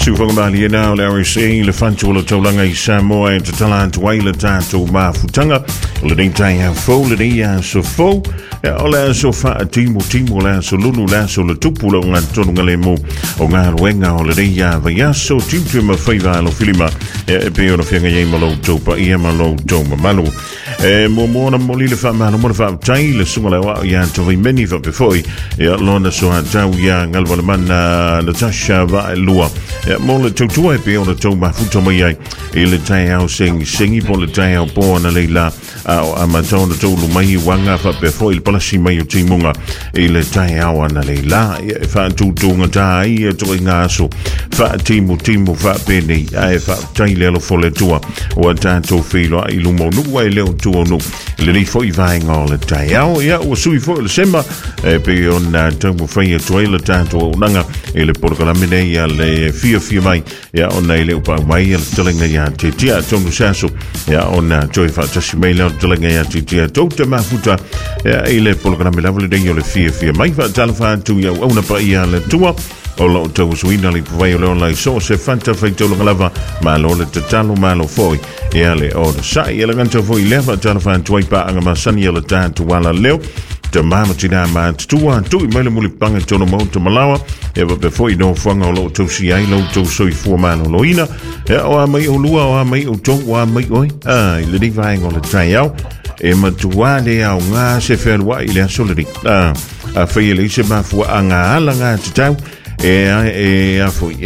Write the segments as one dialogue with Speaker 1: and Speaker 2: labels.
Speaker 1: Tūwhangamali e nao le RSA le whantua la taulanga I Samoa e te talantu ai le tātou mafutanga le nei tai hau fau, le nei aso fau o le aso wha timo le aso lunu le aso le tupu le o ngā tonunga le mo o ngā ruenga o le nei a vai aso timtu ma whaiva alo filima e pe o na whianga iei malo taupa ia malo tau mamalo mo mona mo li le wha malo mona wha tai le sunga le wa ia to vai meni wha pefoi lona so ha tau ia ngalwa le mana Natasha va lua mo le tautua e pe o na tau mafuta mai ai e le tai au sengi po le tai au po na leila a matau na tau lumai wanga wha pefoi le palasi mai o timunga e le tai au ana leila e wha tutunga tai e toi ngā aso wha timu wha pene e wha tai le alo fole tua o a tātou whilo a ilumo nua e leo tua nu le ni foi vaenga o le tai au ia o sui foi le sema e pe o na tau mwhai tua e le tātou o nanga e le porkalamine ia le fia mai ia o na i le upa mai e le talenga ia te tia tonu saso ia o na toi wha tasi mai leo talenga ia te tia tau te mafuta ia i le porkalamine lavale dei o le fia mai wha talafa tu ia au na pa ia le tua o lo tau suina li pavai o leo lai so se fanta fai tau lava ma lo le tatalo ma lo foi ia le o da sai ia le ganta foi leva talafa tuai pa anga masani ia le tātu wala leo te mama tina ma tua tu I mele muli panga tono mo te malawa e va pe foi no fanga o lo tau si ai lo tau soi fu ma lo ina e o a mai o lua o a mai o tau o a mai oi I le di vai ngol tai au e matua le au ngā se whenua I le asolari a whai le se mafua a ngā ala ngā te tau e a foi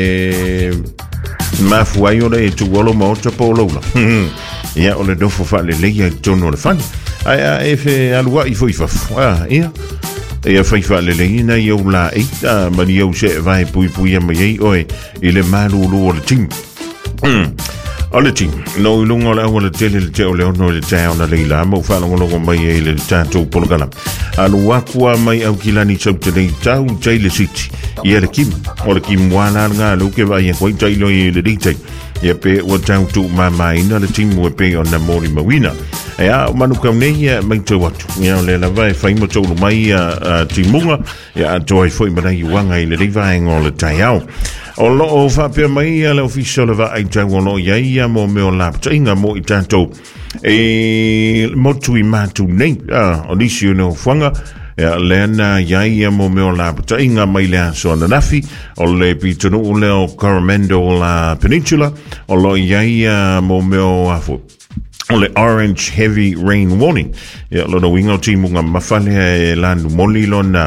Speaker 1: mafua I o le e tu olo mo te polola ia o le dofo fa le leia tono le fani ai e fe alua I foi fa ia e fai fa le leina I o la e mani o se vai pui mai oi I le malu o le tim Ole ting, no ilunga la wala tele le te ole ono le tau na leila mo fa longo mai e le tātou pologala. Alu wakua mai au kilani sau te nei tau taile siti. Ia le kim, o le kim wana ngā luke vai e koi tailo I le ditei. Ia pe o tau tu mamaina le timu e pe o na mori mawina. E a manu kau nei mai tau atu. Ia le la vai fai mo tau mai timunga. Ia toi foi mana I wanga I le rivai ngō le tai au. O lo o whapea mai le ofisio le wa ai tau o lo iaia mo meo lapta inga mo I tātou e motu I mātu nei o nisi o neo whanga lena iaia mo meo lapta inga mai le aso ana nafi o le pitonu o leo Coromandel la Peninsula o lo iaia mo meo afu o le orange heavy rain warning lo no winga o timunga mawhale e lanu moli lona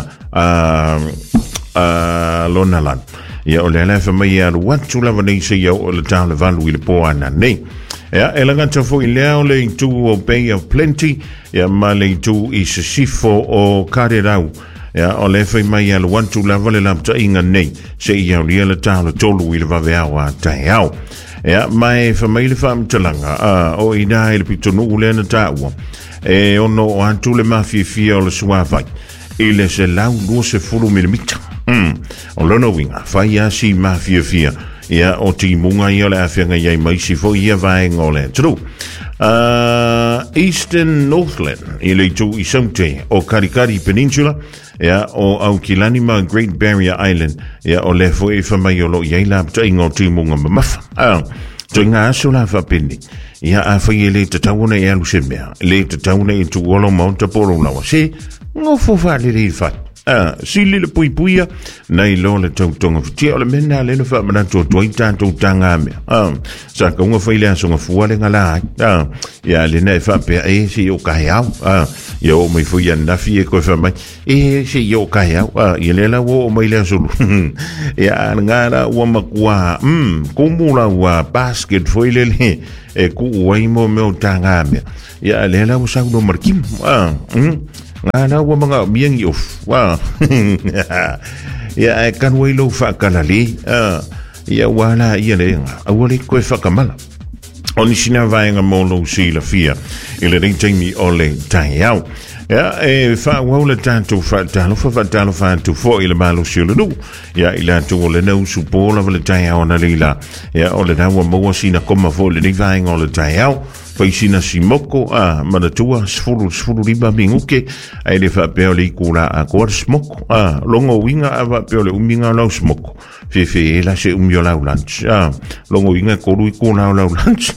Speaker 1: lona lanu ia o le alefa mai alu watu lava nei se iau o le tāle valu I le po ana nei. Ia e langata fo I lea o le itu o Bay of Plenty, ia ma le itu I se sifo o Karerau. Ia o le fai mai alu watu lava le lamta inga nei, se iau lia le tāle tolu I le vaveau a tai au. Ia mai fa mai le whamtalanga, o ina I le pitonu ule na tāua. E ono o antu le mafia o le suawai. I le se lau lua se fulu milimita. O lono winga, fai a si mafia ia o ti munga ia le awhianga iai mai si fo ia vai ngole. Tru, Eastern Northland, I le tu I saute o Karikari Peninsula, ia o Aukilani ma Great Barrier Island, ia o le fo e whamai o lo iai labta ingo ti munga mamafa. Toi ngā aso la whapeni, ia a whai e le te tauna e alu se mea, le te tauna e tu olo maunta poro lawa se, ngofo whale re whai. Sili le puipuia nei lo le tautonga fitia o le mena le no fa mana to toi tanto tanga me sa ka unga faile aso nga fuale ngala ya le nei fa pe e si o ka ya ya o mai fuia na fie ko fa mai e si o ka ya ya le la o mai le aso ya ngara o makua kumula wa basket foile le e ku wai mo me o tanga me ya le la o sa no markim Ngana wa mga miang yof wa ya kan wai lo fa kalali ya wala ya le awali ko fa kamala oni sina vai nga mo lo si la fia ile ding timi ole tai au ya e fa wa le tanto fa talo fa tu fo ile malo si le du ya ile tu le no supo la le tai au na lila ya ole na wa mo sina koma fo le ding vai nga le tai au paisina simoko manatua sfuru riba minguke ai le fa pe le kula a ko smoko longo winga ava pe le uminga lau smoko fe la se umio lau lunch longo winga ko lu ko lau lunch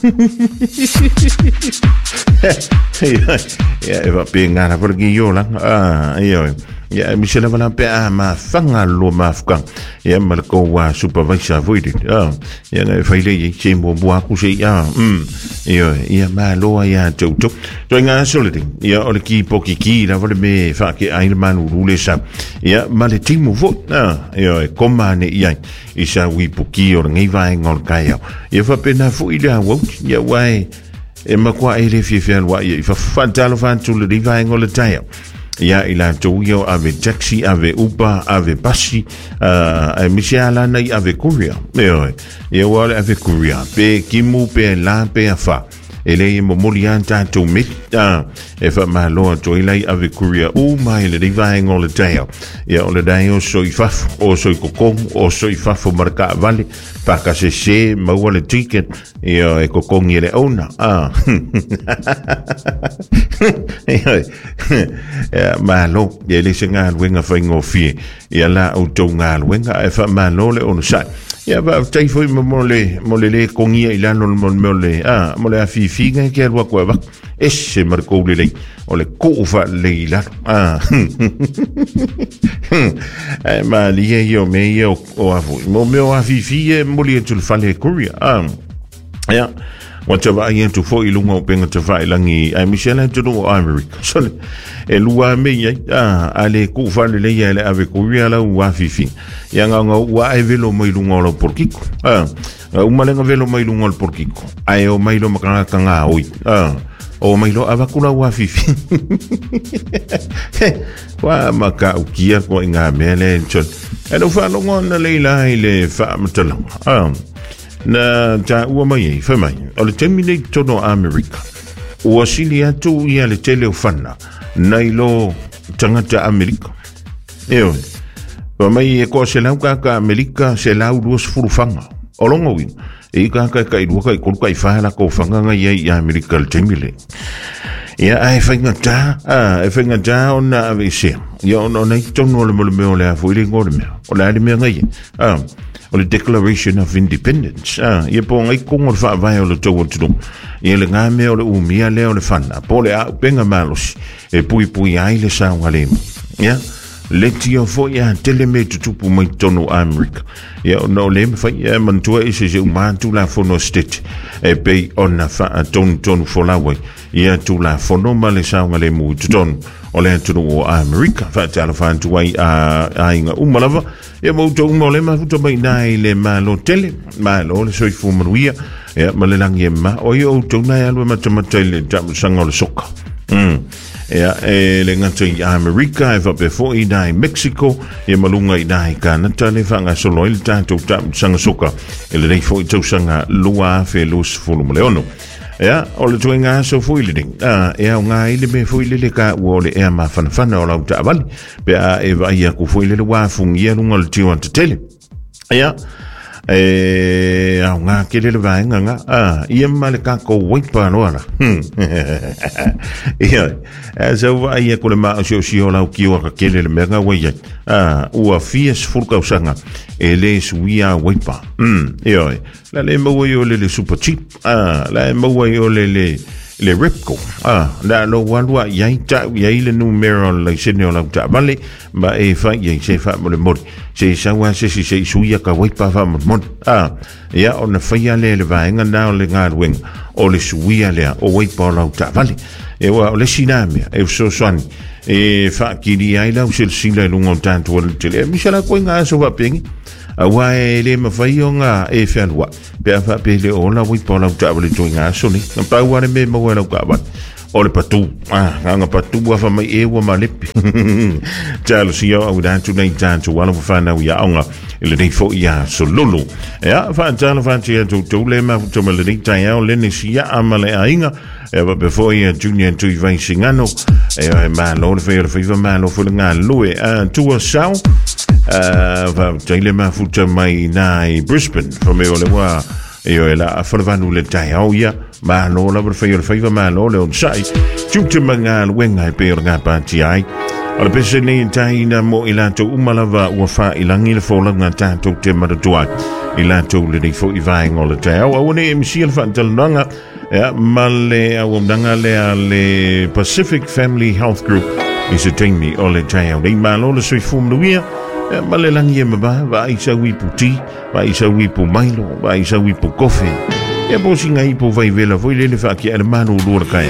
Speaker 1: ya eva pe ngana pergi yo la yo ya mi se la vala pe ma fanga lo ma fka ya mal ko wa supervisor voided ya na fa ile che mo bua ku se ya ya ma lo ya to nga solidi ya o ki poki la vole me fa ke ai man rule sa ya ma le timu vo ya komane ya isa wi poki or ngai vai ngol kai ya fa pena fu ile wo ya wai e ma kwa ile fi wa ya fa fantalo fantu le vai ngol tai ya ila tuyo ave taxi ave uber ave basi misiala nei ave courier ya wale ave courier pe kimu pe la pe afa ele mo molianta to mit e fa malo to ilai ave courier o mai le vai ngol tayo ya ole dayo so ifaf o so kokong o so ifaf marka vale pa ka se ma wale ticket ya e kokong ile ona malo ya le singa wenga fa ngofi ya la auto ngal wenga e fa malo le on sa ya va tai foi mole le kongia ila no mole mole a fifinga ke alwa kwa va esse marco le o le kufa le ila ma li io me io o avu mo me o a fifi mole tu fale kuria ya whatever I am to for ilunga o penga te vai langi ai Michelle to no America so e lua me ya ale ku fale le ya le ave kuria la wa fifi ya nga wa e velo mo ilunga lo porkiko o malenga velo mo ilunga lo porkiko ai o mai lo makanga kanga oi o mai lo avakula wa fifi wa maka ukia ko nga mele chon e no fa lo ngona leila ile fa mtala na ta ua mai fa mai o le terminate tono America o silia tu ia le telefona nailo tangata America eo o mai e ko se lau ka America se lau duas furufanga o longo win e ka ilu ka ko kai fa la ko fanga nga ia America le terminate ia ai fanga ta ona avise ia ona nei tono le mo le fu ile ngor me o la me ngai o le Declaration of Independence ia po ngai kongo fa vai o le tau tu ia le ngame o le umia le o le fana po le a penga malos e pui ai le sa ngale ia le tio fo ia teleme tu pu mai tono America ia no le fa ia mantua ise je umantu la fono state e pe ona fa ton fo la wai ia tu la fono male sa ngale mu ton o le tu o America fa tala fa tu ai inga umalava ia mo to mo le ma futo mai nai le malo tele malo le soi fu manuia ia ma le langi ma o yo to nai alwa matamataile tam sanga le soka ia le ngato i America e fa before i dai Mexico ia malunga i dai Canada le fa nga solo il tanto tam sanga soka ele dei fo to sanga lua fe lus fu mo le ono ia o le tuenga so fu ile ding ia nga ile me fu ile ka o le e ma fana o la uta vali pe a e va ia ku fu ile wa fungia lunga le tio ante tele ia nga kele le va nga ia ma le ka ko wait pa no ala ia so va ia ko le ma so la ki o ka kele le menga wa ia o a fies furka usanga ele suia wait pa ia la le mo yo le super cheap la mo yo le Repco da lo walwa yaita yaile numero le sene la ta vale ba e fa ye se fa mo le mod se sa wa se suia ka wait pa fa mod ya on fa ya le va nga na le ngal wing o le suia le o wait pa la ta vale e wa le siname e so son e fa ki di ai la se sila lungo tanto o le mi sala ko nga so va pengi wa le ma fai nga e felwa pe fa pe le ona wi pa la ta le to nga so ni pa wa le me mo wa la ka ba o le patu nga patu wa fa mai e wa ma le talo si o da tu nei tanto wa fa na ya nga le dei fo ya so lulu ya fa talo fa ti to le ma to me le dei ta ya le ni si ya amale ainga e va before ya junior tu vai singano e ma lo le fa ma lo fu nga lui tu sa va taile ma futa mai nai Brisbane fa me ole wa io e la whanavanu le tai au ia malo la whaiva malo le on sai tūte manga luenga e pēr ngā pāti ai o le pese nei taina mo i lātou umalava ua wha i langi le whaolanga tātou te maratua i lātou le nei fo i vaenga o le tai au au ne MC le whaantalananga ma le au amdanga le Pacific Family Health Group i se teimi o le tai au nei malo le sui fumnuia ma le langi e maba va isa wipu ti va isa wipu mailo va isa wipu kofi e po singa ipo vai vela foi le fa ki e manu lor kai